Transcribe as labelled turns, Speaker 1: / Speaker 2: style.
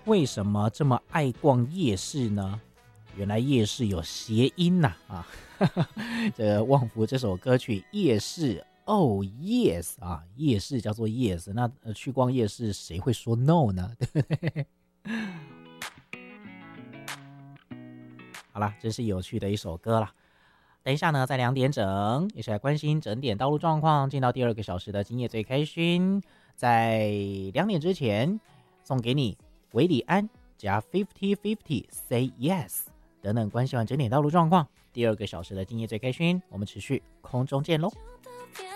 Speaker 1: 为什么这么爱逛夜市呢？原来夜市有谐音呐啊！这个旺福这首歌曲夜市Oh yes 啊，夜市叫做 yes， 那去逛夜市谁会说 no 呢？对不对？好啦，真是有趣的一首歌啦。等一下呢，在2点整，一起来关心整点道路状况，进到第2个小时的今夜最开心。在2点之前，送给你韦礼安加 50-50 Say Yes 等等关系完整点道路状况。第2个小时的今夜最开心，我们持续空中见喽。